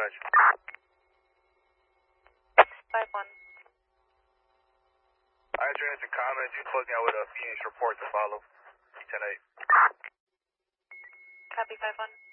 dispatch. 5-1. Adrian's and comments, you're closing out with a Phoenix report to follow. 10-8. Copy 5-1.